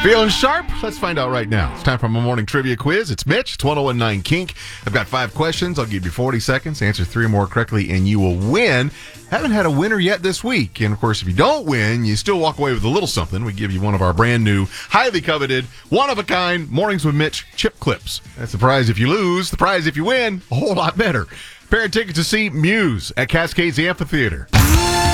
Feeling sharp? Let's find out right now. It's time for my morning trivia quiz. It's Mitch. It's 1019 Kink. I've got 5 questions. I'll give you 40 seconds. Answer 3 more correctly, and you will win. Haven't had a winner yet this week. And, of course, if you don't win, you still walk away with a little something. We give you one of our brand new, highly coveted, one-of-a-kind Mornings with Mitch chip clips. That's the prize if you lose. The prize if you win, a whole lot better. Pair of tickets to see Muse at Cascades Amphitheater.